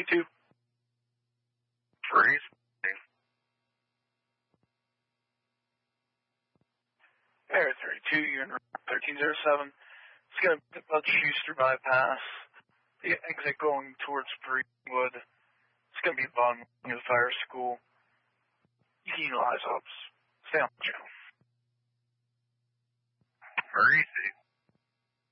32. Freeze. Air 32, you're in 1307. It's going to be about Schuster bypass. The exit going towards Greenwood. It's going to be the bottom of the fire school. You can utilize ops. Stay on the channel. Very easy.